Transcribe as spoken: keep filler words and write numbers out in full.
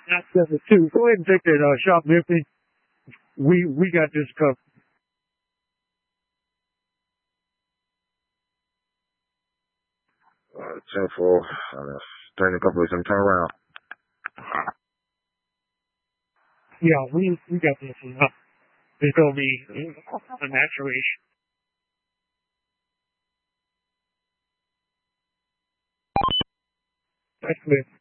Not seven two. Go ahead and take that uh, shoplifting. We we got this covered. Uh, ten four. Uh, turn a couple of them turn around. Yeah, we we got this. Uh, it's gonna be a natural issue. That's good.